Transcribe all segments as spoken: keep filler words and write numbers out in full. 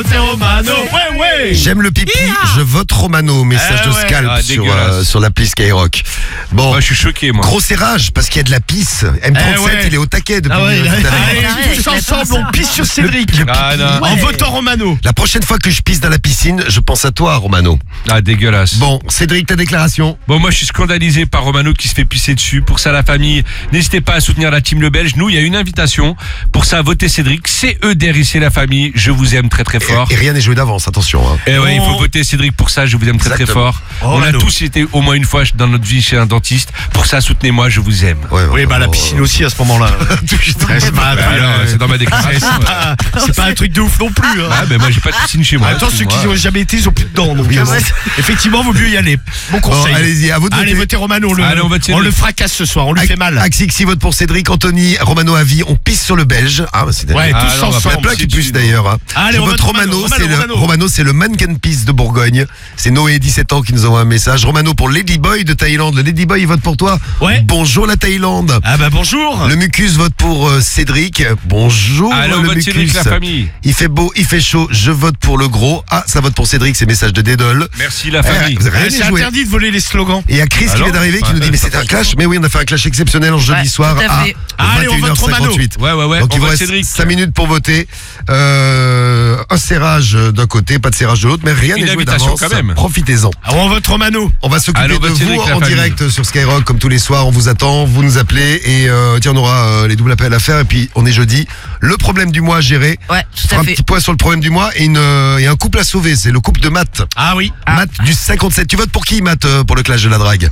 voter Romano. Ouais, ouais. J'aime le pipi, Hi-ha. je vote Romano. Message Eh de ouais. Scalp Ah, sur, dégueulasse. euh, sur l'appli Skyrock. Bon, Moi, je suis choqué, moi. gros serrage parce qu'il y a de la pisse. M trente-sept, Eh ouais. il est au taquet depuis Ah ouais, euh, il a- tout à l'heure. Allez, Arrête, tous arrête, ensemble, arrête. on pisse sur Cédric. Ah, non. En votant Romano. La prochaine fois que je pisse dans la piscine, je pense à toi, Romano. Ah, dégueulasse. Bon, Cédric, ta déclaration. Bon, moi, je suis scandalisé par Romano qui se fait pisser dessus. Pour ça, la famille, n'hésitez pas à soutenir la team Le Belge. Nous, il y a une invitation. Pour ça, votez Cédric. C'est eux d'Hérissé la famille. Je vous aime très très fort. Et, et rien n'est joué d'avance, attention. Hein. Et ouais, il faut Oh. voter Cédric pour ça. Je vous aime très très Exactement. fort. Oh, On a Mano. tous été au moins une fois dans notre vie chez un dentiste. Pour ça, soutenez-moi. Je vous aime. Ouais, Oui, ouais, bah la bon, piscine aussi à ce moment-là. C'est pas, Bah, alors, c'est dans ma déclaration. c'est pas- c'est pas un truc de ouf non plus. hein. Ah, ben moi, j'ai pas de piscine chez En moi. même temps, ceux qui excuse-moi. n'y ont jamais été, ils ont plus de dents. Donc, Oui, euh, bon. effectivement, vaut mieux y aller. Bon Bon, conseil. allez-y, à vous de Allez, voter. votez Romano. Le, Allez, on vote on Cédric. le fracasse ce soir, on lui fait mal. Axixi vote pour Cédric, Anthony, Romano à vie. On pisse sur le Belge. Ah, bah, c'est Ouais, Ah, tous non, on va Il y ensemble. a plein qui pisser puissent dessus, d'ailleurs. hein. Allez, Je on vote vote Romano, Romano, Romano, c'est le, Romano. Romano, c'est le mannequin pisse de Bourgogne. C'est Noé, dix-sept ans, qui nous envoie un message. Romano pour Ladyboy de Thaïlande. Le Ladyboy, il vote pour toi. Ouais. Bonjour la Thaïlande. Ah bah bonjour. Le Mucus vote pour euh, Cédric. Bonjour Allez, on le vote Mucus. Cédric, la famille. Il fait beau, il fait chaud. Je vote pour le gros. Ah, ça vote pour Cédric, c'est message de Dédole. Merci, la Eh, famille. vous avez rien Eh, C'est joué. interdit de voler les slogans. Et il y a Chris qui Alors vient d'arriver qui Ouais, nous dit mais ça c'est un clash. Mais oui, on a fait un clash exceptionnel en jeudi Ouais, soir tout à à fait. Allez, on vote Romano. vingt et une heures cinquante-huit. Ouais, ouais, ouais. Donc on il vous vote reste Cédric. cinq minutes pour voter. Euh, un serrage d'un côté, pas de serrage de l'autre, mais rien Une n'est joué invitation d'avance. quand même. Profitez-en. Ah, on vote Romano. On va s'occuper Allez, on de vote vous Cédric, la en famille. direct sur Skyrock comme tous les soirs. On vous attend, vous nous appelez et euh, tiens, on aura euh, les doubles appels à faire et puis on est jeudi. Le problème du mois à gérer. Ouais, On tout fera à un fait. petit point sur le problème du mois et, une, euh, et un couple à sauver. C'est le couple de Matt. Ah oui. Matt du cinquante-sept. Tu votes pour qui, Matt, euh, pour le clash de la drague?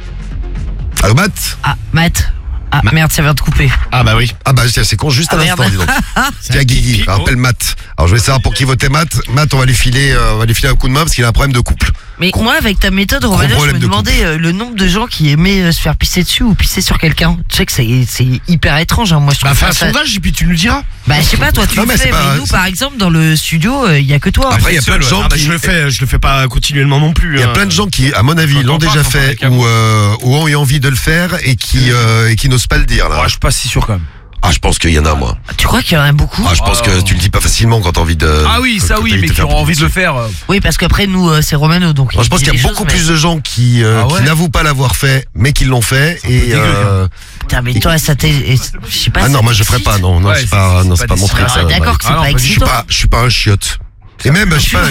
Allô, Matt? Ah, Matt. Ah, merde, ça vient de couper. Ah bah oui. Ah bah tiens, c'est con, juste à Ah, l'instant, merde. dis donc. C'est Tiens, un Guigui, pipi. rappelle Matt. Alors je vais savoir pour qui voter Matt. Matt, on va lui filer, euh, on va lui filer un coup de main parce qu'il a un problème de couple. Mais moi, avec ta méthode, Romano, je problème me de demandais euh, le nombre de gens qui aimaient euh, se faire pisser dessus ou pisser sur quelqu'un. Tu sais que c'est c'est hyper étrange, hein. Moi, je Bah trouve fais un ça- sondage et puis tu nous diras. Bah, je sais pas, toi, tu Non, le mais fais, c'est pas- mais nous, par exemple, dans le studio, il y a que toi. Après, il y a plein de seul, gens Ah bah qui, je le fais, je le fais pas continuellement non plus. il y a hein. plein de gens qui, à mon avis, Quand l'ont on déjà parle, quand on fait parle avec ou, euh, ou ont eu envie de le faire et qui, euh, et qui n'osent pas le dire là. Ouais, je suis pas si sûr quand même. Ah, je pense qu'il y en a moi. Tu crois qu'il y en a beaucoup? Ah, je pense que tu le dis pas facilement quand t'as envie de. Ah oui, ça quand oui, t'as envie mais de te qui faire ont envie de le pisser. faire. euh, Oui, parce qu'après, nous, euh, c'est Romano, donc. Moi, je pense dit qu'il y a des beaucoup choses, plus mais- de gens qui, euh, Ah ouais qui n'avouent pas l'avoir fait, mais qui l'ont fait. Et dégueu, euh, Putain, mais toi, ça t'est. et- Je sais pas. ah ça non, moi je ferais t'excite pas. Non, non, Ouais, c'est c'est- pas, c'est non, pas c'est pas des- mon truc. Ah, ça. d'accord que c'est Ah non, pas pas du tout. Je suis excitant. pas, je suis pas un chiotte. Et même, je sais pas,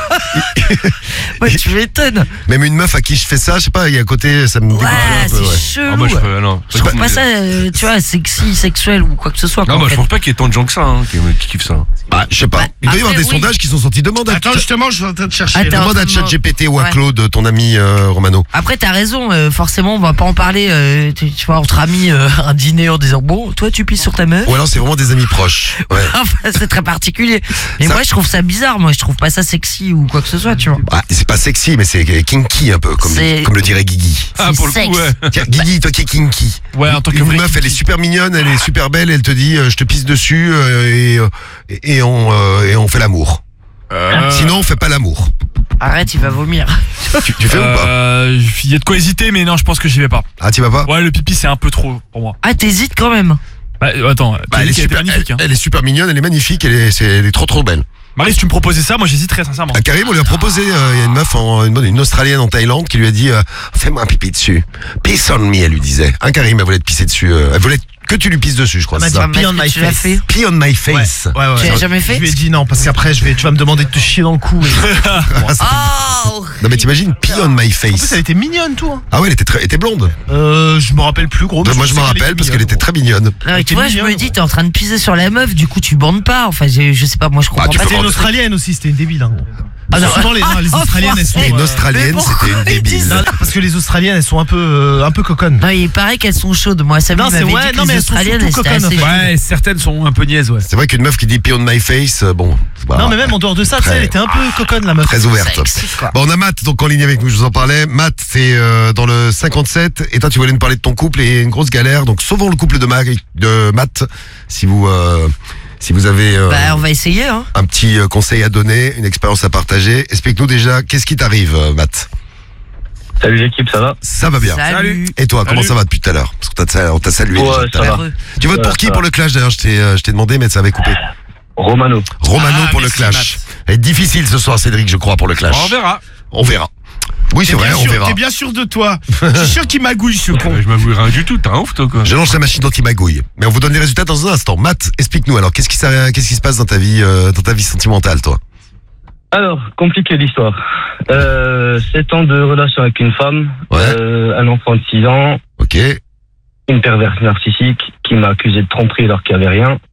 Ouais, tu m'étonnes. même une meuf à qui je fais ça, je sais pas, il y a un côté, ça me dégoûte Ouais, un peu. c'est Ouais. chelou. Ah, moi, je fais, non. Je trouve pas ça, euh, tu vois, sexy, sexuel ou quoi que ce soit. Non, quoi, moi, en je fait. pense pas qu'il y ait tant de gens que ça, hein, qui, qui kiffent ça. Ah, je sais pas. Bah, Il doit y avoir après, des oui. sondages qui sont sortis. Demande à, Attends, justement, je suis en train de chercher. Attends. demande à en train de- ChatGPT ou à Ouais. Claude, ton ami euh, Romano. Après, t'as raison, euh, forcément, on va pas en parler, euh, tu, tu vois, entre amis, euh, un dîner en disant, bon, toi, tu pisses sur ta meuf. Ou alors c'est vraiment des amis proches. Ouais. Enfin, c'est très particulier. Mais Ça- moi, je trouve ça bizarre, moi, je trouve pas ça sexy ou quoi que ce soit, tu vois. Ah, c'est pas sexy, mais c'est kinky un peu, comme, C'est- comme le dirait Guigui. Ah, C'est pour le coup, sexe. ouais. Tiens, Guigui, toi qui es kinky. Ouais, en tant que Une vrai meuf, elle est kinky. super mignonne, elle est super belle, elle te dit, euh, je te pisse dessus euh, et, euh, et, et on, euh, et on fait l'amour. Euh, Sinon, on fait pas l'amour. Arrête, il va vomir. Tu, tu fais ou pas euh, Il y a de quoi hésiter, mais non, je pense que j'y vais pas. Ah, tu vas pas Ouais, le pipi, c'est un peu trop pour moi. Ah, t'hésites quand même. Bah, euh, attends, Bah, t'as elle, dit est qu'elle était super, magnifique. elle, Hein. elle est super mignonne, elle est magnifique, elle est, c'est- elle est trop trop belle. Marie, si tu me proposais ça, moi j'hésiterais sincèrement. À Karim, on lui a proposé, euh, il y a une meuf, en, une, une Australienne en Thaïlande qui lui a dit euh, fais-moi un pipi dessus. Piss on me, elle lui disait. Un Karim, elle voulait te pisser dessus. euh, elle voulait que tu lui pisses dessus, je crois. Elle C'est m'a ça. dit pee on Est-ce que my tu l'as face. fait Pee on my face. Ouais, ouais, Tu ouais. l'as jamais fait Je lui ai dit non, parce qu'après, je vais, tu vas me demander de te chier dans le cou. et- Oh Non mais t'imagines, pee on my En plus, face. elle était mignonne, tout. hein. Ah ouais, elle était, très, elle était blonde. Euh, je me rappelle plus, gros. mais Moi je sais m'en qu'elle rappelle était parce qu'elle mignonne, était très mignonne. Non, mais Elle tu était vois, je me mignonne. dis, t'es en train de piser sur la meuf, du coup, tu bandes pas. Enfin, je, je sais pas, moi, je comprends Ah, tu pas. peux C'était une bandes. Australienne aussi, c'était une débile. Hein. Ah, non. Souvent, les, non, les Oh, Australiennes, elles sont. français. Une euh, Australienne, mais pourquoi c'était une ils débile. disent non, parce que les Australiennes, elles sont un peu, euh, un peu coconnes. Non, il paraît qu'elles sont chaudes. Moi, ça Non, m'avait c'est- dit ouais, que non, mais les elles sont Australiennes, surtout elles étaient coconnes, assez en fait. chaudes. Ouais, certaines sont un peu niaises, ouais. C'est vrai qu'une meuf qui dit pee on my face, euh, bon. c'est pas- Non, mais même en dehors de ça, tu sais, Très- elle était un peu coconne, la meuf. Très ouverte. Ça excite, quoi. Bon, on a Matt donc en ligne avec nous, je vous en parlais. Matt, c'est euh, dans le cinquante-sept. Et toi, tu voulais nous parler de ton couple et une grosse galère. Donc, sauvons le couple de, Mag, de Matt. Si vous, euh, si vous avez euh, Bah, on va essayer, hein. un petit euh, conseil à donner, une expérience à partager, explique-nous déjà, qu'est-ce qui t'arrive, euh, Matt? Salut l'équipe, ça va? Ça va bien. Salut. Et toi, comment Salut. ça va depuis tout à l'heure? Parce qu'on t'a, on t'a salué Ouais, déjà tout à ça l'heure. va. Heureux. Tu votes Ouais, pour qui ça pour va. le clash d'ailleurs? Je t'ai, euh, je t'ai demandé, mais ça avait coupé. Romano. Romano Ah, pour le merci, clash. va être difficile ce soir, Cédric, je crois, pour le clash. On verra. On verra. Oui, c'est T'es vrai, bien on sûr- verra. T'es bien sûr de toi. Je suis sûr qu'il magouille ce con. Euh, Je m'avoue rien du tout, t'es un ouf toi quoi. Je lance la machine anti-magouille. Mais on vous donne les résultats dans un instant. Matt, explique-nous alors, qu'est-ce qui, ça- qu'est-ce qui se passe dans ta vie, euh, dans ta vie sentimentale, toi? Alors, compliqué l'histoire. Euh, sept ans de relation avec une femme, Ouais. euh, un enfant de six ans, Ok. une perverse narcissique qui m'a accusé de tromperie alors qu'il n'y avait rien.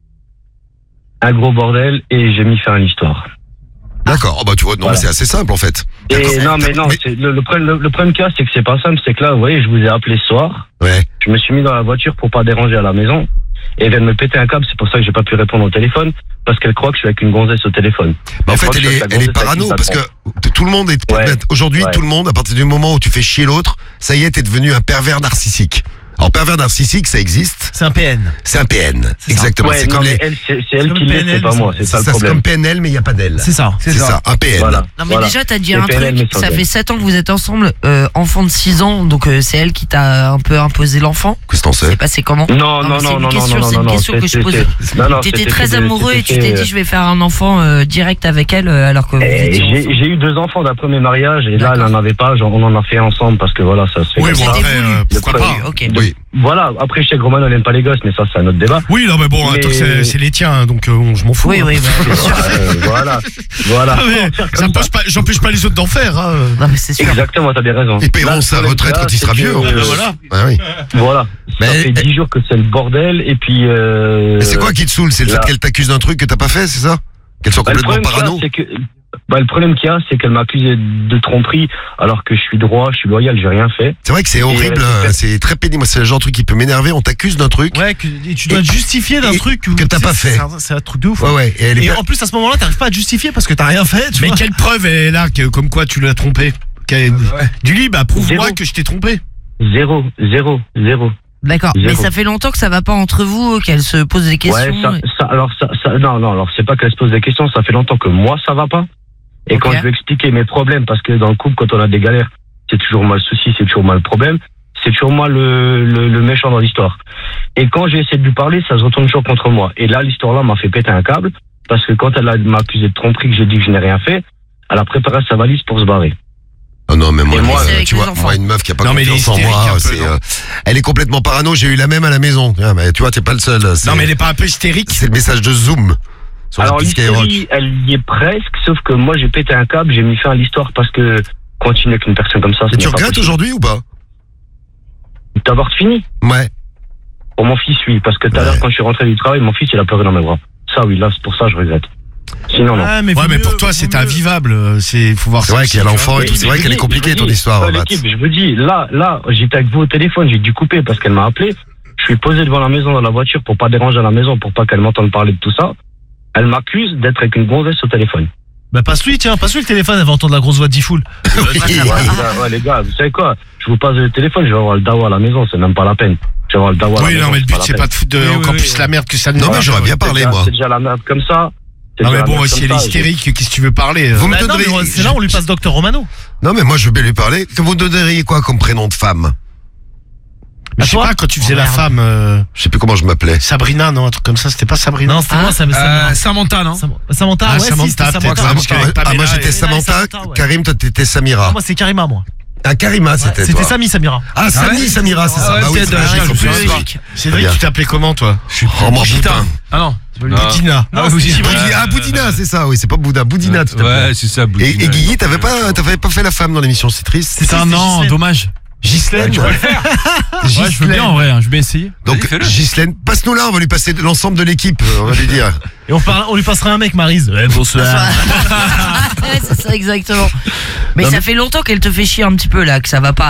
Un gros bordel et j'ai mis fin à l'histoire. D'accord. Oh bah tu vois, non, Voilà. mais c'est assez simple en fait. Et D'accord. non, mais non, Mais- c'est, le, le, problème, le, le problème qu'il y a, c'est que c'est pas simple, c'est que là, vous voyez, je vous ai appelé ce soir, Ouais. je me suis mis dans la voiture pour pas déranger à la maison, et elle vient de me péter un câble, c'est pour ça que j'ai pas pu répondre au téléphone, parce qu'elle croit que je suis avec une gonzesse au téléphone. Bah, en Elle fait, croit que elle je suis est, avec la elle est gonzesse avec parano qui ça parce que trompe. t- tout le monde est Ouais. aujourd'hui, Ouais. tout le monde, à partir du moment où tu fais chier l'autre, ça y est, t'es devenu un pervers narcissique. Alors pervers narcissique, ça existe. C'est un P N. C'est un P N. C'est ça. Exactement. Ouais, c'est non, comme mais les. elle, c'est, c'est elle comme qui l'est, P N L, c'est pas mais moi, c'est- c'est ça ça, le c'est problème. comme P N L, mais il n'y a pas d'elle. C'est ça. C'est ça, un P N. Voilà. Non mais Voilà. déjà t'as dit C'est un P N L, mais truc, sans ça elle. fait sept ans que vous êtes ensemble, euh, enfant de six ans, donc euh, c'est elle qui t'a un peu imposé l'enfant. Qu'est-ce que t'en sais? C'est passé comment? Non, mais non, c'est non, une non, non, question, non, c'est non, une non, question que je c'était- pose. c'était- non, non, T'étais c'était- très c'était- amoureux et tu t'es c'était- dit je vais faire un enfant euh, direct avec elle euh, alors que vous Eh, étiez j'ai, ensemble. j'ai eu deux enfants d'un premier mariage et là elle D'accord. en avait pas, genre, on en a fait ensemble parce que voilà, ça se fait. Oui, comme bon, ça. après, voulu. euh, pourquoi Le pas. premier, Ok. Oui. Voilà, après je sais que Roman n'aime pas les gosses, mais ça c'est un autre débat. Oui, non, mais bon, Mais- attends, c'est, c'est les tiens, donc euh, je m'en fous. Oui, hein. oui, bah, bien sûr. Euh, voilà, voilà. Ah, mais ça empêche pas- j'empêche pas les autres d'en faire. Hein. Non mais c'est sûr. Exactement, t'as bien raison. Ils paieront Là, sa le problème retraite qu'il y a, quand il c'est sera que, vieux. en euh, plus. voilà. Ah oui. Voilà, Mais- ça fait dix jours que c'est le bordel et puis. Euh, Mais c'est quoi qui te saoule? C'est le là. fait qu'elle t'accuse d'un truc que t'as pas fait, c'est ça? Qu'elle soit Bah, le complètement problème qu'il y a, parano? c'est que bah, le problème qu'il y a, c'est qu'elle m'a accusé de tromperie alors que je suis droit, je suis loyal, j'ai rien fait. C'est vrai que c'est horrible, euh, euh, c'est très pénible. Moi, c'est le genre de truc qui peut m'énerver. On t'accuse d'un truc. Ouais, que, et tu dois Et- te justifier d'un et- truc que t'as tu sais, pas fait. C'est un, c'est un truc de ouf. Ouais, ouais. Et elle est Et pas- en plus, à ce moment-là, t'arrives pas à te justifier parce que t'as rien fait. Tu Mais vois. quelle preuve est là, que, comme quoi tu l'as trompé? Qu'elle- Du lit, bah prouve-moi Zéro. que je t'ai trompé. Zéro, zéro, zéro. D'accord. Mais Zéro. ça fait longtemps que ça va pas entre vous, qu'elle se pose des questions. Ouais, ça, ça, alors ça, ça, non, non, alors c'est pas qu'elle se pose des questions, ça fait longtemps que moi ça va pas. Et Ok. quand je vais expliquer mes problèmes, parce que dans le couple, quand on a des galères, c'est toujours moi le souci, c'est toujours moi le problème, c'est toujours moi le, le, le méchant dans l'histoire. Et quand j'ai essayé de lui parler, ça se retourne toujours contre moi. Et là, l'histoire-là m'a fait péter un câble, parce que quand elle a- m'a accusé de tromperie, que j'ai dit que je n'ai rien fait, elle a préparé sa valise pour se barrer. Oh non, mais moi, Et moi, euh, c'est avec tu les vois, enfants. moi, une meuf qui a pas Non, mais elle est confiance en hystérique moi, un peu, c'est, non euh, elle est complètement parano. J'ai eu la même à la maison. Ah, mais tu vois, t'es pas le seul. C'est, Non, mais elle est pas un peu hystérique? c'est le message de Zoom sur Alors l'appli Skyrock. l'hystérie, elle y est presque, sauf que moi j'ai pété un câble, j'ai mis fin à l'histoire parce que continuer avec une personne comme ça, Et ce tu n'est pas regrettes possible. aujourd'hui ou pas? D'avoir fini. Ouais. Pour mon fils, oui, parce que tout à Ouais. l'heure, quand je suis rentré du travail, mon fils, il a pleuré dans mes bras. Ça, oui, là, c'est pour ça, je regrette. Sinon, non. Ah, mais Ouais, vaut mais mieux- pour toi, vaut c'est mieux- invivable. C'est, faut voir C'est ça vrai aussi, qu'il y a tu vois. l'enfant et tout. Mais C'est vrai je qu'elle est vous dis, compliquée, je vous ton dis, histoire, euh, Matt. l'équipe, je vous dis, là, là, j'étais avec vous au téléphone, j'ai dû couper parce qu'elle m'a appelé. Je suis posé devant la maison dans la voiture pour pas déranger à la maison, pour pas qu'elle m'entende parler de tout ça. Elle m'accuse d'être avec une gonzesse au téléphone. Bah, passe-lui, tiens, passe-lui le téléphone, elle va entendre la grosse voix de D-Fool. Oui. Ouais, les gars, ouais, les gars, vous savez quoi? Je vous passe le téléphone, je vais avoir le dawa à la maison, c'est même pas la peine. Je vais avoir le dawa à la Oui, maison. non, mais le but, la c'est peine. pas de foutre de, Oui, oui, encore oui, plus oui. la merde que ça ne Non, va. mais j'aurais bien C'est parlé, déjà- moi. C'est déjà la merde comme ça. C'est Non, déjà mais la bon, merde si comme elle est ça, hystérique, qu'est-ce que tu veux parler? Vous me Bah, non, donnerez. mais c'est là, on lui passe Docteur Romano. Non, mais moi, je vais bien lui parler. Que vous donneriez quoi comme prénom de femme? Mais je sais toi pas, quand tu faisais Oh, la merde. femme, euh, Je sais plus comment je m'appelais. Sabrina, non, un truc comme ça, c'était pas Sabrina? Non, c'était Ah. moi, ça me Euh, Samantha, non? Samantha, Ah, ouais, Samantha, si, c'était peut-être. Samantha. Ah, Ah, parce qu'avec moi, Pamela j'étais et- Samantha. Samantha, ouais. Karim, toi, t'étais Samira. Ah, moi, c'est Karima, moi. Ah, Karima, c'était C'était toi. Samy Samira. Ah, Samy, Samira, c'est ça. Ah ouais, Bah oui, c'est c'est de- logique, ah, en je plus. suis Logique. Cédric, Bien. tu t'appelais comment, toi? Oh, mon Putain. putain. Ah non. Non. Boudina. Ah, vous dites- Boudina. Ah, Boudina, c'est ça, oui, c'est pas Bouddha. Boudina, tout à fait. Ouais, c'est ça, Et, Boudina. et Guigui, t'avais pas, t'avais pas fait la femme dans l'émission, c'est triste. Putain, non, Ghislaine. dommage. Ghislaine, Tu ouais. peux le faire. Ouais, je veux Ghislaine. bien en vrai, hein, je vais bien essayer. Donc, Vas-y, fais-le. Ghislaine, passe-nous là, on va lui passer de l'ensemble de l'équipe, euh, on va lui dire. Et on, parle- on lui passera un mec, Maryse. Ouais, bonsoir. Ouais, c'est ça exactement. Mais Non, ça mais- fait longtemps qu'elle te fait chier un petit peu là, que ça va pas.